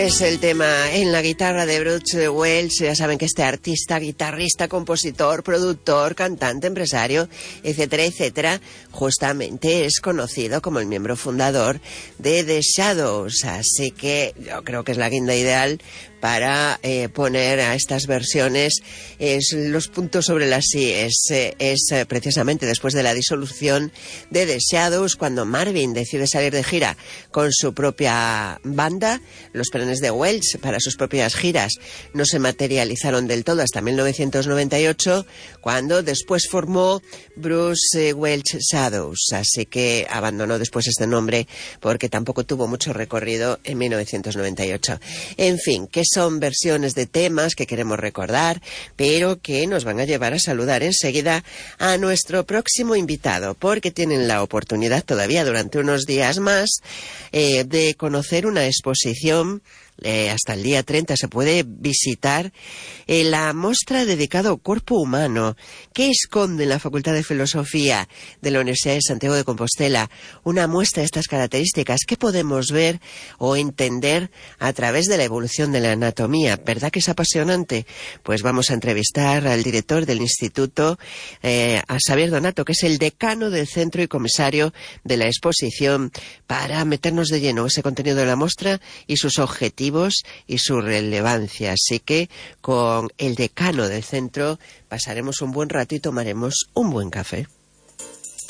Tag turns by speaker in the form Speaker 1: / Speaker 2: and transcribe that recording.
Speaker 1: Es el tema en la guitarra de Bruce Welch. Ya saben que este artista, guitarrista, compositor, productor, cantante, empresario, etcétera, etcétera, justamente es conocido como el miembro fundador de The Shadows. Así que yo creo que es la guinda ideal para poner a estas versiones los puntos sobre las i. Es precisamente después de la disolución de The Shadows cuando Marvin decide salir de gira con su propia banda. Los planes de Welch para sus propias giras no se materializaron del todo hasta 1998, cuando después formó Bruce Welch Shadows. Así que abandonó después este nombre porque tampoco tuvo mucho recorrido en 1998. En fin, que son versiones de temas que queremos recordar, pero que nos van a llevar a saludar enseguida a nuestro próximo invitado, porque tienen la oportunidad todavía durante unos días más de conocer una exposición. Hasta el día 30 se puede visitar la muestra dedicada al cuerpo humano que esconde en la Facultad de Filosofía de la Universidad de Santiago de Compostela. Una muestra de estas características que podemos ver o entender a través de la evolución de la anatomía. ¿Verdad que es apasionante? Pues vamos a entrevistar al director del instituto, a Xavier Donato, que es el decano del centro y comisario de la exposición, para meternos de lleno en ese contenido de la muestra y sus objetivos y su relevancia. Así que con el decano del centro pasaremos un buen rato y tomaremos un buen café.